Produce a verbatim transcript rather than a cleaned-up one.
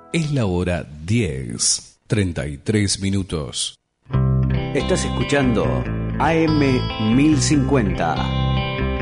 Es la hora diez, treinta y tres minutos. Estás escuchando A M mil cincuenta.